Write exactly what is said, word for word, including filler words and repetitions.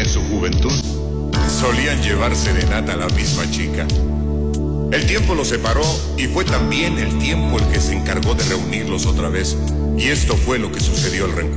en su juventud. Solían llevar serenata a la misma chica. El tiempo los separó y fue también el tiempo el que se encargó de reunirlos otra vez. Y esto fue lo que sucedió al reencuentro.